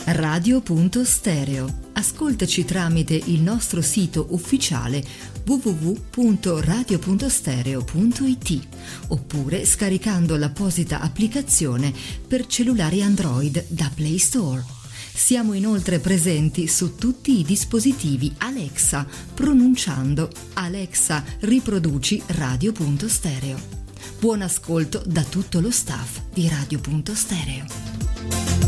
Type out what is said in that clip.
Radio.stereo. Ascoltaci tramite il nostro sito ufficiale www.radio.stereo.it oppure scaricando l'apposita applicazione per cellulari Android da Play Store. Siamo inoltre presenti su tutti i dispositivi Alexa, pronunciando Alexa, riproduci Radio.stereo. Buon ascolto da tutto lo staff di Radio.stereo.